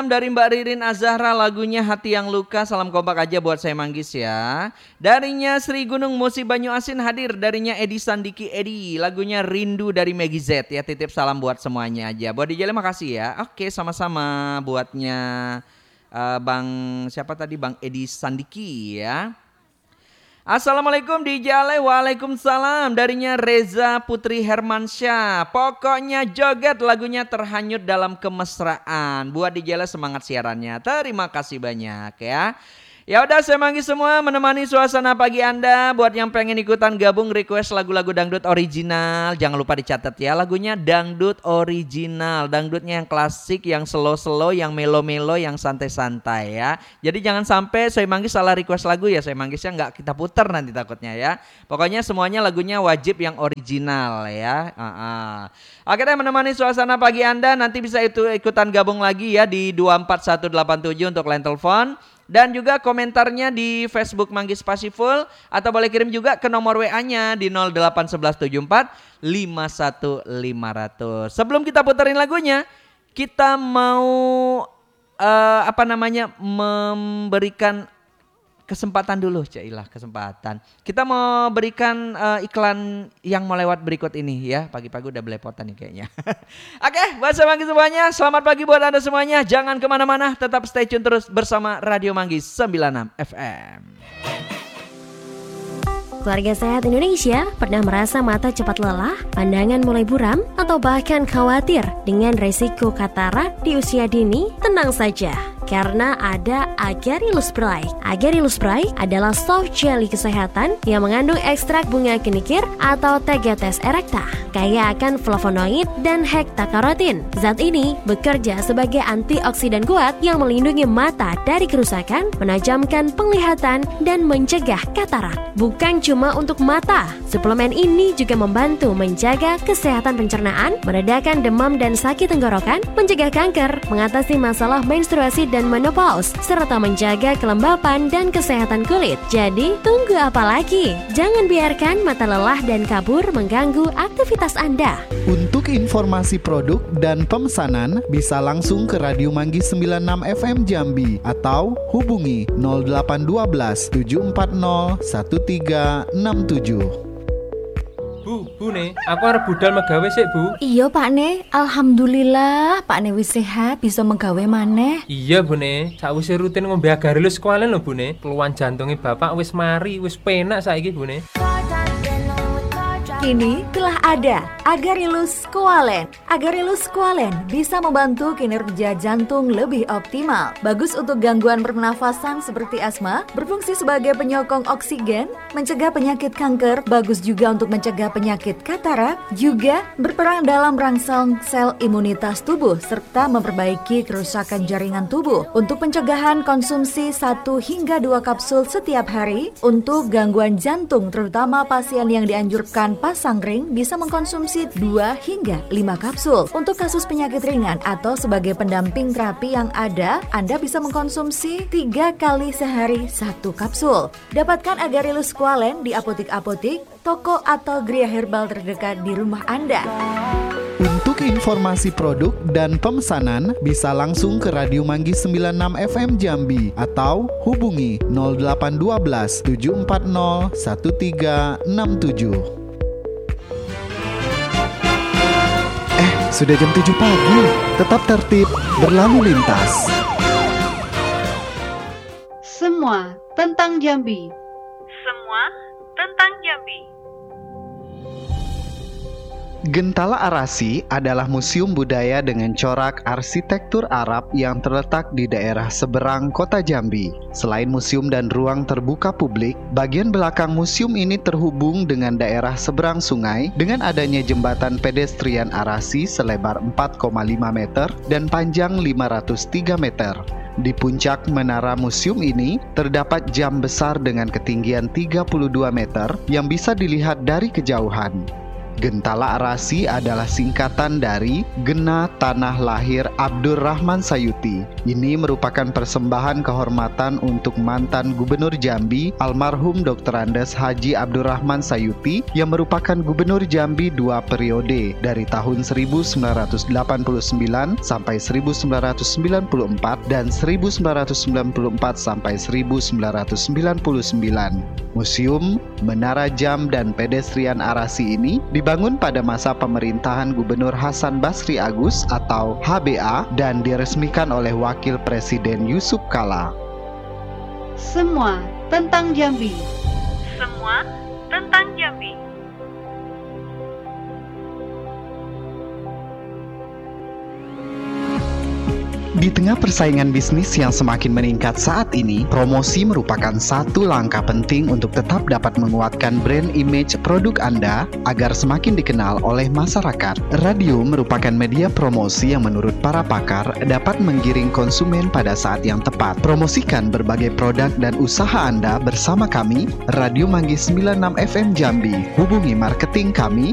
salam dari Mbak Ririn Azahra, lagunya Hati Yang Luka. Salam kompak aja buat saya Manggis ya. Darinya Sri Gunung Musi Banyu Asin hadir. Darinya Edi Sandiki Edi, lagunya Rindu dari Maggie Z ya. Titip salam buat semuanya aja. Buat DJ makasih ya. Oke, sama-sama buatnya Bang siapa tadi, Bang Edi Sandiki ya. Assalamualaikum DJ Ale. Waalaikumsalam. Darinya Reza Putri Hermansyah. Pokoknya joget, lagunya Terhanyut Dalam Kemesraan. Buat DJ Ale semangat siarannya. Terima kasih banyak ya. Ya udah, saya Manggis semua menemani suasana pagi Anda. Buat yang pengen ikutan gabung request lagu-lagu dangdut original, jangan lupa dicatat ya, lagunya dangdut original. Dangdutnya yang klasik, yang slow-slow, yang melo-melo, yang santai-santai ya. Jadi jangan sampai saya Manggis salah request lagu ya, saya Manggisnya nggak kita putar nanti takutnya ya. Pokoknya semuanya lagunya wajib yang original ya. Oke deh, menemani suasana pagi Anda, nanti bisa ikutan gabung lagi ya di 24187 untuk line telepon. Dan juga komentarnya di Facebook Manggis Pasiful, atau boleh kirim juga ke nomor WA-nya di 081174 51500. Sebelum kita puterin lagunya, kita mau memberikan kesempatan dulu, Cailah kesempatan. Kita mau berikan iklan yang mau lewat berikut ini ya. Pagi-pagi udah belepotan nih kayaknya. Oke, buat saya Manggis semuanya, selamat pagi buat Anda semuanya. Jangan kemana-mana, tetap stay tune terus bersama Radio Manggis 96 FM. Keluarga Sehat Indonesia, pernah merasa mata cepat lelah, pandangan mulai buram, atau bahkan khawatir dengan resiko katarak di usia dini? Tenang saja, karena ada Agarylus Bright. Agarylus Bright adalah soft jelly kesehatan yang mengandung ekstrak bunga kenikir atau Tegates erecta, kaya akan flavonoid dan hektacarotin. Zat ini bekerja sebagai antioksidan kuat yang melindungi mata dari kerusakan, menajamkan penglihatan, dan mencegah katarak. Bukan cuma untuk mata, suplemen ini juga membantu menjaga kesehatan pencernaan, meredakan demam dan sakit tenggorokan, mencegah kanker, mengatasi masalah menstruasi dan menopause, serta menjaga kelembapan dan kesehatan kulit. Jadi, tunggu apa lagi? Jangan biarkan mata lelah dan kabur mengganggu aktivitas Anda. Untuk informasi produk dan pemesanan, bisa langsung ke Radio Manggis 96 FM Jambi atau hubungi 0812 740 1367. Bu ne, aku arep budal megawe sik, Bu. Iya, Pak Ne. Alhamdulillah, Pak Ne wis sehat, bisa megawe maneh. Iya, Bu ne. Sakwise rutin ngombe Agarylus Squalene lho, Bu ne. Keluhan jantunge Bapak wis mari, wis penak saiki, Bu ne. Kini telah ada Agarylus Squalene. Agarylus Squalene bisa membantu kinerja jantung lebih optimal. Bagus untuk gangguan pernafasan seperti asma, berfungsi sebagai penyokong oksigen, mencegah penyakit kanker, bagus juga untuk mencegah penyakit katarak, juga berperan dalam merangsang sel imunitas tubuh serta memperbaiki kerusakan jaringan tubuh. Untuk pencegahan, konsumsi 1 hingga 2 kapsul setiap hari. Untuk gangguan jantung, terutama pasien yang dianjurkan pasang ring, bisa mengkonsumsi 2 hingga 5 kapsul. Untuk kasus penyakit ringan atau sebagai pendamping terapi yang ada, Anda bisa mengkonsumsi 3 kali sehari 1 kapsul. Dapatkan Agarylus Squalene di apotik-apotik, toko atau geria herbal terdekat di rumah Anda. Untuk informasi produk dan pemesanan, bisa langsung ke Radio Manggis 96 FM Jambi atau hubungi 0812 740 1367. Sudah jam 7 pagi, tetap tertib berlalu lintas. Semua tentang Jambi. Semua tentang Jambi. Gentala Arasi adalah museum budaya dengan corak arsitektur Arab yang terletak di daerah seberang kota Jambi. Selain museum dan ruang terbuka publik, bagian belakang museum ini terhubung dengan daerah seberang sungai dengan adanya jembatan pedestrian Arasi selebar 4,5 meter dan panjang 503 meter. Di puncak menara museum ini terdapat jam besar dengan ketinggian 32 meter yang bisa dilihat dari kejauhan. Gentala Arasi adalah singkatan dari Gena Tanah Lahir Abdurrahman Sayuti. Ini merupakan persembahan kehormatan untuk mantan Gubernur Jambi almarhum Dr. Andes Haji Abdurrahman Sayuti yang merupakan Gubernur Jambi 2 periode dari tahun 1989 sampai 1994 dan 1994 sampai 1999. Museum, Menara Jam dan Pedestrian Arasi ini dibangun pada masa pemerintahan Gubernur Hasan Basri Agus atau HBA dan diresmikan oleh Wakil Presiden Yusuf Kala. Semua tentang Jambi. Semua tentang Jambi. Di tengah persaingan bisnis yang semakin meningkat saat ini, promosi merupakan satu langkah penting untuk tetap dapat menguatkan brand image produk Anda agar semakin dikenal oleh masyarakat. Radio merupakan media promosi yang menurut para pakar dapat menggiring konsumen pada saat yang tepat. Promosikan berbagai produk dan usaha Anda bersama kami, Radio Manggis 96 FM Jambi. Hubungi marketing kami